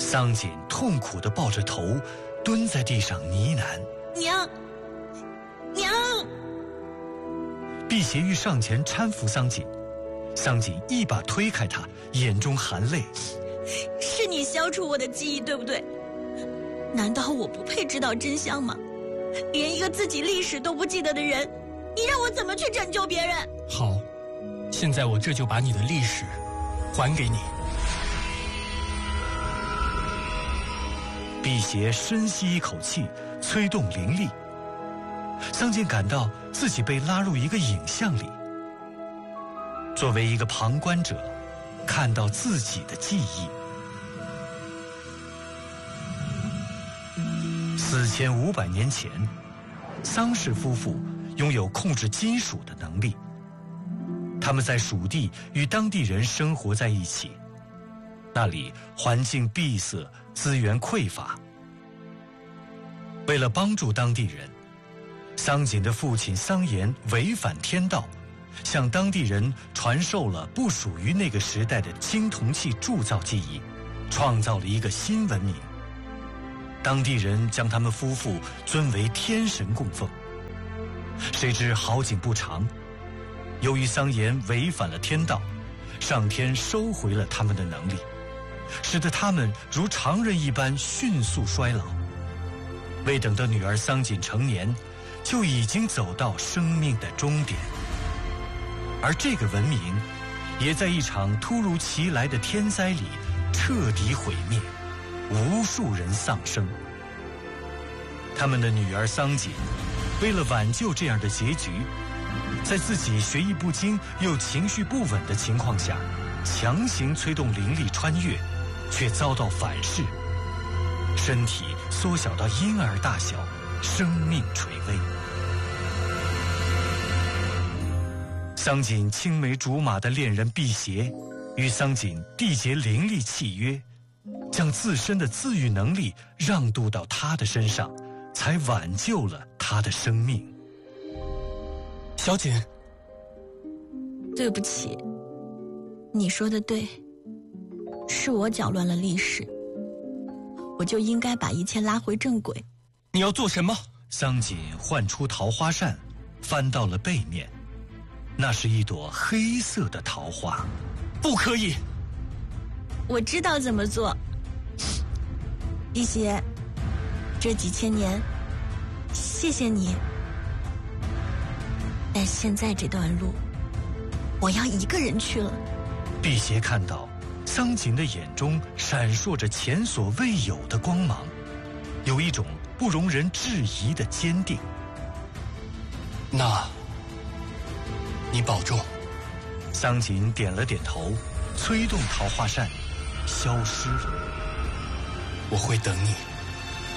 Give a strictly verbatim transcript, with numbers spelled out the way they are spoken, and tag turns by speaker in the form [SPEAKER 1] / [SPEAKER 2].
[SPEAKER 1] 桑锦痛苦地抱着头，蹲在地上呢喃：“
[SPEAKER 2] 娘，娘！”
[SPEAKER 1] 辟邪欲上前搀扶桑锦，桑锦一把推开他，眼中含泪：“
[SPEAKER 2] 是你消除我的记忆，对不对？难道我不配知道真相吗？连一个自己历史都不记得的人，你让我怎么去拯救别人？”
[SPEAKER 3] 好，现在我这就把你的历史还给你。
[SPEAKER 1] 辟邪深吸一口气，催动灵力。桑锦感到自己被拉入一个影像里，作为一个旁观者，看到自己的记忆。四千五百年前，桑氏夫妇拥有控制金属的能力。他们在蜀地与当地人生活在一起，那里环境闭塞，资源匮乏。为了帮助当地人，桑锦的父亲桑延违反天道，向当地人传授了不属于那个时代的青铜器铸造技艺，创造了一个新文明。当地人将他们夫妇尊为天神供奉。谁知好景不长，由于桑延违反了天道，上天收回了他们的能力，使得他们如常人一般迅速衰老。未等到女儿桑锦成年，就已经走到生命的终点。而这个文明也在一场突如其来的天灾里彻底毁灭，无数人丧生。他们的女儿桑锦为了挽救这样的结局，在自己学艺不精又情绪不稳的情况下，强行催动灵力穿越，却遭到反噬，身体缩小到婴儿大小，生命垂危。桑锦青梅竹马的恋人辟邪与桑锦缔结灵力契约，将自身的自愈能力让渡到他的身上，才挽救了他的生命。
[SPEAKER 3] 小锦，
[SPEAKER 2] 对不起，你说的对，是我搅乱了历史，我就应该把一切拉回正轨。
[SPEAKER 3] 你要做什么？
[SPEAKER 1] 桑锦唤出桃花扇，翻到了背面，那是一朵黑色的桃花。
[SPEAKER 3] 不可以！
[SPEAKER 2] 我知道怎么做。辟邪，这几千年，谢谢你。但现在这段路，我要一个人去了。
[SPEAKER 1] 辟邪看到桑锦的眼中闪烁着前所未有的光芒，有一种不容人置疑的坚定。
[SPEAKER 3] 那，你保重。
[SPEAKER 1] 桑锦点了点头，催动桃花扇，消失了。
[SPEAKER 3] 我会等你。